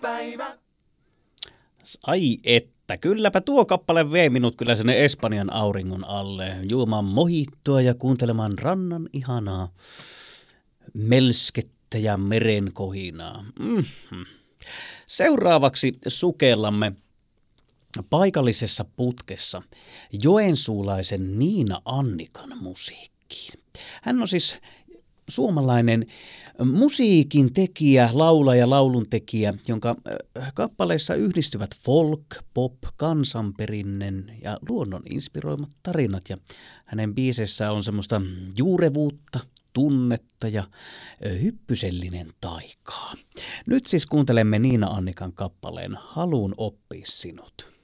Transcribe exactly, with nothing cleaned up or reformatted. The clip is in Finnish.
Iltapäivä. Ai että, kylläpä tuo kappale vei minut kyllä sinne Espanjan auringon alle, juomaan mojittoa ja kuuntelemaan rannan ihanaa melskettä ja meren kohinaa. Mm-hmm. Seuraavaksi sukellamme paikallisessa putkessa joensuulaisen Niina Annikan musiikkiin. Hän on siis suomalainen musiikin tekijä, laulaja, lauluntekijä, jonka kappaleissa yhdistyvät folk, pop, kansanperinnen ja luonnon inspiroimat tarinat. Ja hänen biiseissä on semmoista juurevuutta, tunnetta ja hyppysellinen taikaa. Nyt siis kuuntelemme Niina Annikan kappaleen Haluun oppia sinut.